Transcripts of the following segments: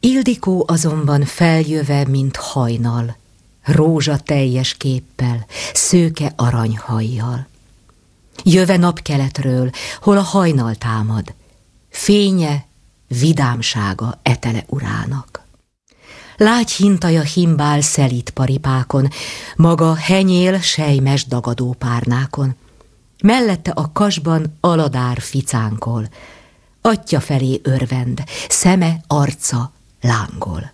Ildikó azonban feljöve, mint hajnal, rózsa teljes képpel, szőke aranyhajjal. Jöve napkeletről, hol a hajnal támad, fénye, vidámsága etele urának. Lágy hintaja himbál szelíd paripákon, maga henyél sejmes dagadó párnákon. Mellette a kasban aladár ficánkol, atyja felé örvend, szeme, arca lángol.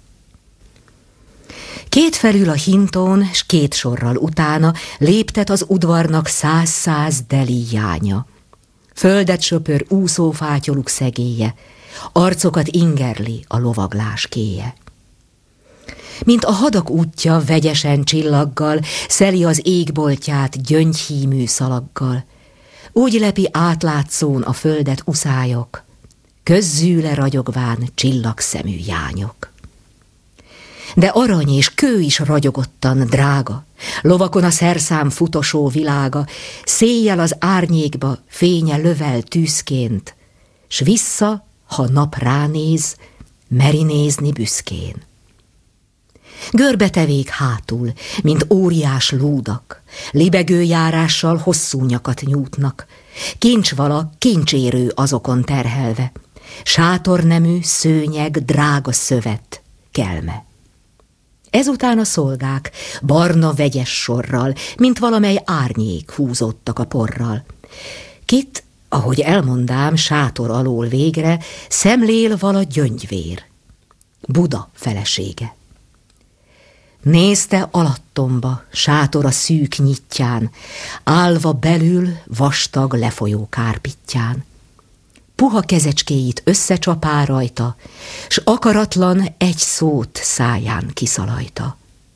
Két felül a hintón, s két sorral utána léptet az udvarnak 100 deli jánya. Földet söpör úszófátyoluk szegélye, arcokat ingerli a lovaglás kéje. Mint a hadak útja vegyesen csillaggal, szeli az égboltját gyöngyhímű szalaggal, úgy lepi átlátszón a földet uszályok, közzűle ragyogván csillagszemű jányok. De arany és kő is ragyogottan drága, lovakon a szerszám futosó világa, széjjel az árnyékba fénye lövel tűzként, s vissza, ha nap ránéz, meri nézni büszkén. Görbetevék hátul, mint óriás lúdak, libegő járással hosszú nyakat nyújtnak, kincsvala, kincsérő azokon terhelve, sátornemű, szőnyeg, drága szövet, kelme. Ezután a szolgák barna vegyes sorral, mint valamely árnyék húzódtak a porral. Kit, ahogy elmondám, sátor alól végre szemlél vala gyöngyvér, Buda felesége. Nézte alattomba, sátora szűk nyitján, állva belül vastag lefolyó kárpittyán. Puha kezecskéit összecsapál rajta, s akaratlan egy szót száján kiszalajta.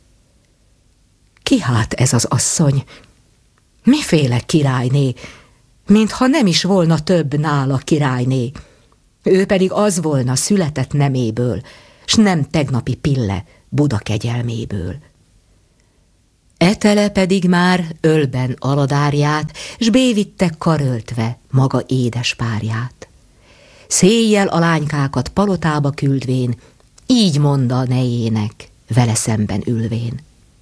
Ki hát ez az asszony? Miféle királyné, mintha nem is volna több nála királyné, ő pedig az volna született neméből, s nem tegnapi pille Buda kegyelméből. Etele pedig már ölben aladárját, s bévitte karöltve maga édes párját. Széjjel a lánykákat palotába küldvén, így mondta a nejének, vele szemben ülvén.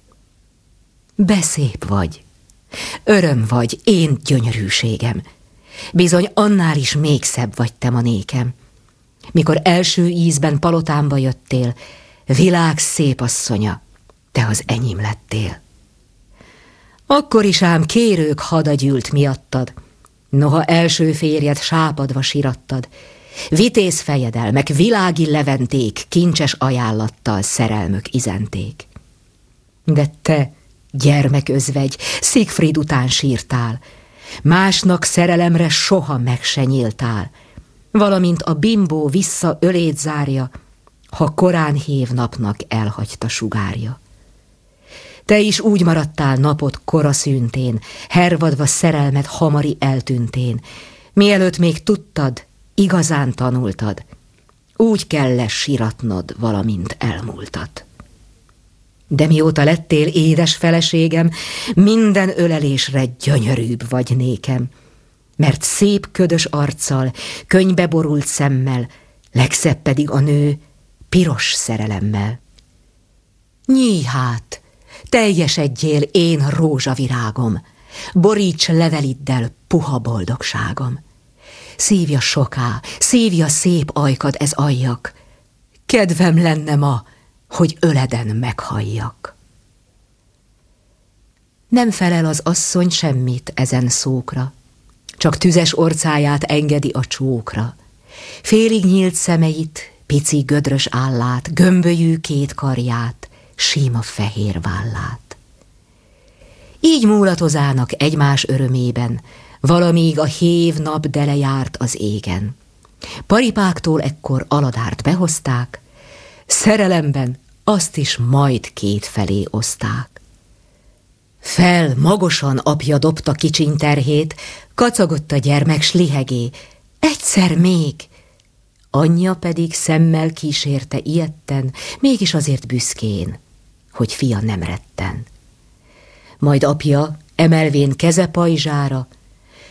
Beszép vagy, öröm vagy, én gyönyörűségem, bizony annál is még szebb vagy te ma nékem. Mikor első ízben palotámba jöttél, világ szép asszonya, te az enyém lettél. Akkor is ám kérők hada gyűlt miattad, noha első férjed sápadva sirattad, vitéz fejeddel, meg világi leventék, kincses ajánlattal szerelmök izenték. De te, gyermeközvegy, Siegfried után sírtál, másnak szerelemre soha meg se nyíltál, valamint a bimbó vissza ölét zárja, ha korán hévnapnak elhagyta sugárja. Te is úgy maradtál napot koraszűntén, hervadva szerelmed hamari eltűntén, mielőtt még tudtad, igazán tanultad, úgy kell siratnod, valamint elmúltad. De mióta lettél édes feleségem, minden ölelésre gyönyörűbb vagy nékem, mert szép ködös arccal, könnybe borult szemmel, legszebb pedig a nő piros szerelemmel. Nyíj hát, teljesedjél én rózsavirágom, boríts leveliddel puha boldogságom. Szívja soká, szívja szép ajkad ez ajjak, kedvem lenne ma, hogy öleden meghalljak. Nem felel az asszony semmit ezen szókra, csak tüzes orcáját engedi a csókra. Félig nyílt szemeit, pici gödrös állát, gömbölyű két karját, síma fehér vállát. Így múlatozának egymás örömében, valamíg a hév nap dele járt az égen. Paripáktól ekkor aladárt behozták, szerelemben azt is majd kétfelé oszták. Fel magosan apja dobta kicsiny terhét, kacagott a gyermek s lihegé, egyszer még! Anyja pedig szemmel kísérte ijedten, mégis azért büszkén, hogy fia nem retten. Majd apja, emelvén keze pajzsára,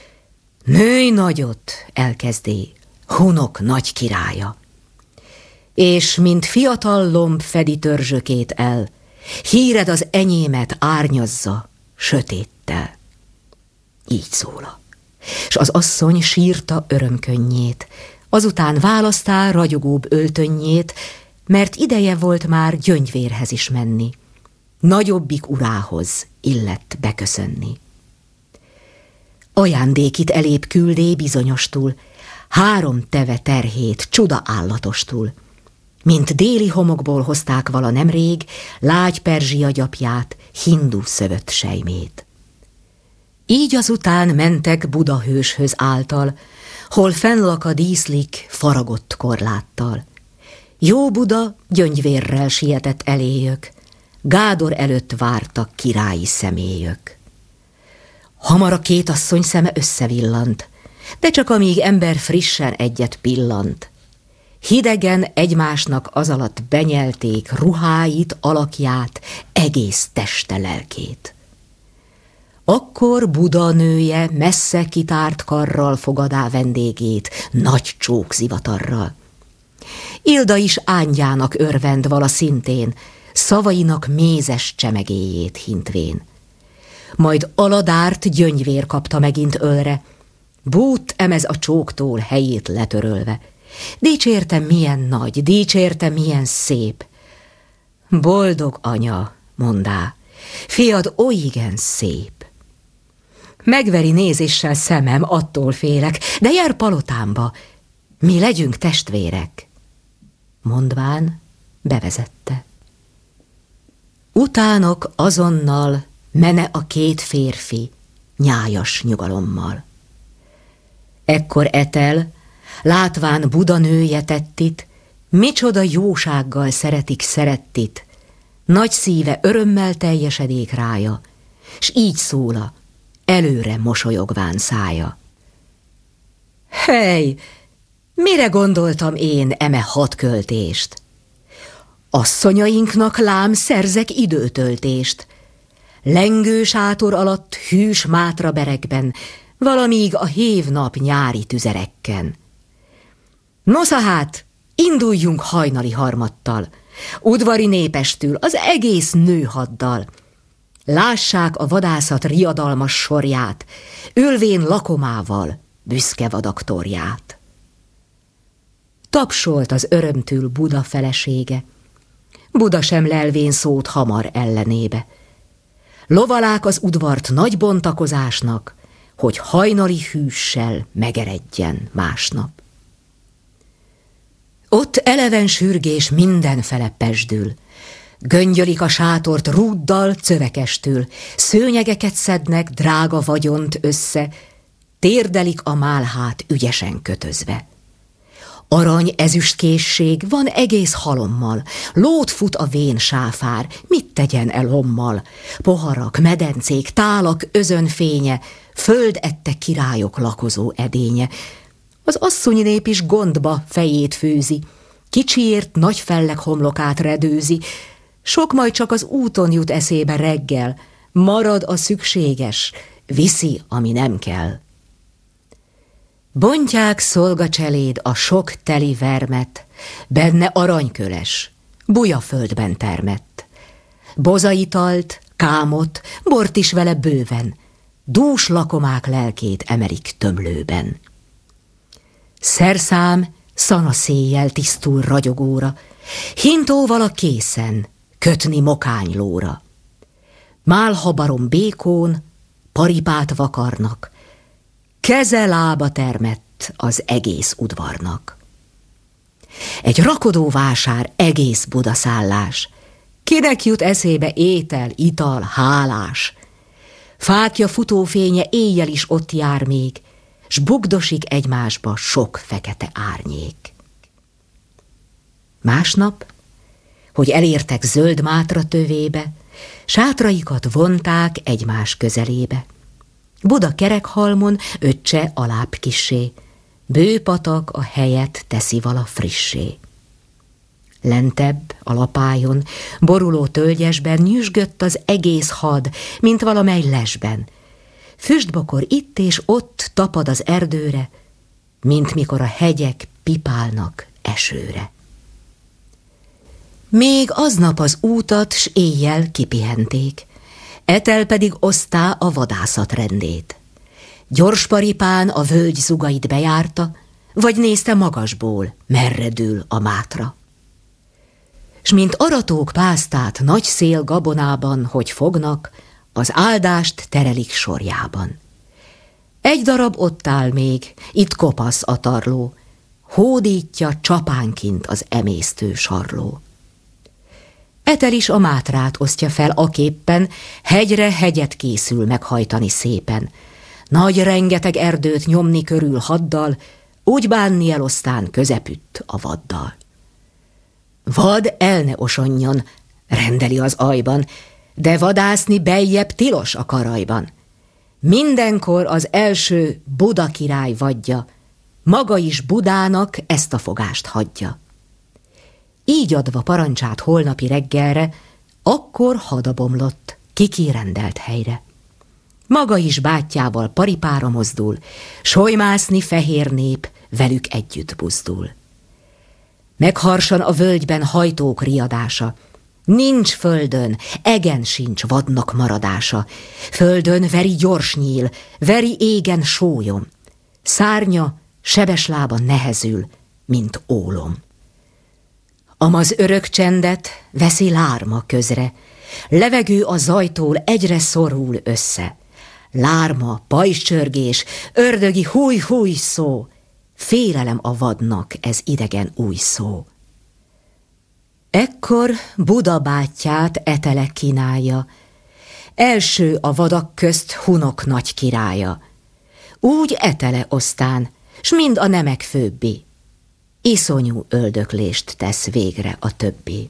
nőj nagyot, elkezdé, Hunok nagy királya. és mint fiatal lomb fedi törzsökét el, híred az enyémet árnyazza sötéttel. Így szóla. S az asszony sírta örömkönnyét, azután választál ragyogóbb öltönnyét, mert ideje volt már Gyöngyvérhez is menni. Nagyobbik urához illett beköszönni. Ajándékit elébb küldé bizonyostul, 3 teve terhét csuda állatostul. Mint déli homokból hozták vala nemrég, lágy perzsia gyapját, hindu szövött sejmét. Így azután mentek Buda hőshöz által, hol fennlaka díszlik faragott korláttal. Jó Buda Gyöngyvérrel sietett eléjök, Gádor előtt vártak királyi személyök. Hamar a 2 asszony szeme összevillant, de csak amíg ember frissen egyet pillant. Hidegen egymásnak azalatt benyelték ruháit, alakját, egész teste lelkét. Akkor Buda nője messze kitárt karral fogadá vendégét, nagy csókzivatarral. Ilda is ángyának örvend vala szintén, szavainak mézes csemegéjét hintvén. Majd Aladárt Gyöngyvér kapta megint ölre, bút emez a csóktól helyét letörölve. Dicsérte milyen nagy, dicsérte milyen szép. Boldog anya, mondá, fiad olygen szép. Megveri nézéssel szemem, attól félek, de jár palotámba, mi legyünk testvérek. Mondván bevezette. Utánok azonnal mene a 2 férfi nyájas nyugalommal. Ekkor Etel, látván Buda nője tettit, micsoda jósággal szerettit, nagy szíve örömmel teljesedék rája, s így szóla, előre mosolyogván szája. Hely, mire gondoltam én eme 6 költést? Asszonyainknak lám szerzek időtöltést, lengő sátor alatt hűs mátra berekben, valamíg a hévnap nyári tüzerekken. Nosza hát, induljunk hajnali harmattal, udvari népestül, az egész nőhaddal. Lássák a vadászat riadalmas sorját, ülvén lakomával büszke vadaktorját. Tapsolt az örömtől Buda felesége, Buda sem lelvén szót hamar ellenébe. Lovalák az udvart nagy bontakozásnak, hogy hajnali hűssel megeredjen másnap. Ott eleven sürgés mindenfele pesdül, göngyölik a sátort rúddal cövekestül, szőnyegeket szednek drága vagyont össze, térdelik a málhát ügyesen kötözve. Arany ezüstkészség van egész halommal, lót fut a vén sáfár, mit tegyen el lommal? Poharak, medencék, tálak özönfénye, föld ette királyok lakozó edénye. Az asszonyi nép is gondba fejét főzi, kicsiért nagy felleg homlokát redőzi, sok majd csak az úton jut eszébe reggel, marad a szükséges, viszi, ami nem kell. Bontják szolgacseléd a sok teli vermet, benne aranyköles, bujaföldben termett. Bozaitalt, kámot, bort is vele bőven, dús lakomák lelkét emelik tömlőben. Szerszám szanaszéjjel tisztul ragyogóra, hintóval a készen, kötni mokánylóra. Málhabarom békón, paripát vakarnak, keze lába termett az egész udvarnak. Egy rakodó vásár egész budaszállás, kinek jut eszébe étel, ital, hálás. Fákja futófénye éjjel is ott jár még, s bugdosik egymásba sok fekete árnyék. Másnap, hogy elértek zöld mátra tövébe, sátraikat vonták egymás közelébe. Buda kerekhalmon öccse alább kissé, bőpatak a helyet teszi vala frissé. Lentebb a lapályon, boruló tölgyesben nyüzsgött az egész had, mint valamely lesben. Füstbokor itt és ott tapad az erdőre, mint mikor a hegyek pipálnak esőre. Még aznap az útat s éjjel kipihenték, Etel pedig osztá a vadászat rendét. Gyors paripán a völgy zugait bejárta, vagy nézte magasból, merre dől a Mátra. S mint aratók pásztát nagy szél gabonában, hogy fognak, az áldást terelik sorjában. Egy darab ott áll még, itt kopasz a tarló, hódítja csapánként az emésztő sarló. Etel is a Mátrát osztja fel aképpen, hegyre hegyet készül meghajtani szépen. Nagy rengeteg erdőt nyomni körül haddal, úgy bánni elosztán közepütt a vaddal. Vad el ne osonjon, rendeli az ajban, de vadászni beljebb tilos a karajban. Mindenkor az első Buda király vadja, maga is Budának ezt a fogást hagyja. Így adva parancsát holnapi reggelre, akkor hadabomlott, kikirendelt helyre. Maga is bátyjával paripára mozdul, solymászni fehér nép velük együtt buzdul. Megharsan a völgyben hajtók riadása, nincs földön, egen sincs vadnak maradása. Földön veri gyors nyíl, veri égen sólyom, szárnya sebes lába nehezül, mint ólom. Amaz örök csendet veszi lárma közre, levegő a zajtól egyre szorul össze. Lárma, pajzscsörgés, ördögi húj-húj szó, félelem a vadnak ez idegen új szó. Ekkor Buda bátyját Etele kínálja, első a vadak közt Hunok nagy királya. Úgy Etele osztán, s mind a nemek főbbi, iszonyú öldöklést tesz végre a többi.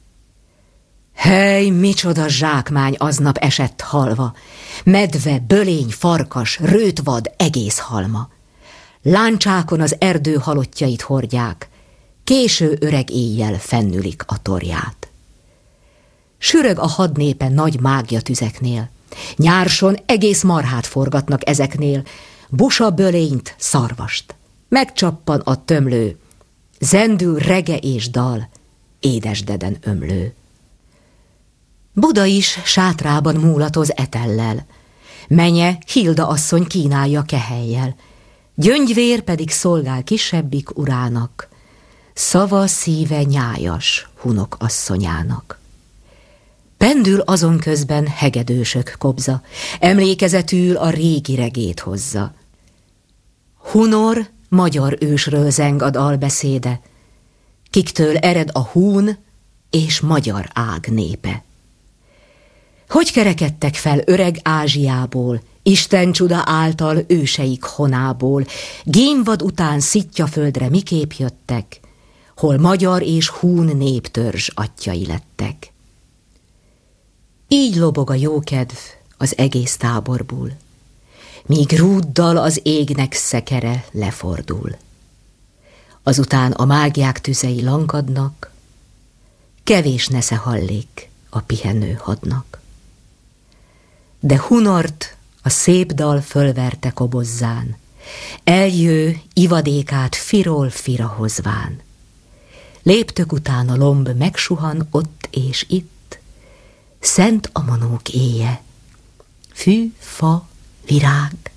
Hely, micsoda zsákmány aznap esett halva, medve, bölény, farkas, rőtvad, egész halma. Láncsákon az erdő halottjait hordják, késő öreg éjjel fennülik a torját. Sürög a hadnépe nagy mágia tüzeknél, nyárson egész marhát forgatnak ezeknél, busa bölényt, szarvast, megcsappan a tömlő, zendül rege és dal, édesdeden ömlő. Buda is sátrában múlatoz Etellel, menye Hilda asszony kínálja kehelyjel, Gyöngyvér pedig szolgál kisebbik urának, szava szíve nyájas Hunok asszonyának. Pendül azon közben hegedősök kobza, emlékezetül a régi regét hozza. Hunor magyar ősről zeng a dalbeszéde, kiktől ered a hún és magyar ág népe. Hogy kerekedtek fel öreg Ázsiából, Isten csuda által őseik honából, gémvad után Szittyaföldre miképp jöttek, hol magyar és hún néptörzs atyai lettek. Így lobog a jókedv az egész táborból, míg rúddal az égnek szekere lefordul. Azután a mágiák tüzei lankadnak, kevés nesze hallék a pihenő hadnak. De Hunort a szép dal fölverte kobozzán, eljő ivadékát firól fira hozván. Léptök után a lomb megsuhan ott és itt, szent a manók éje, fű, fa, virág,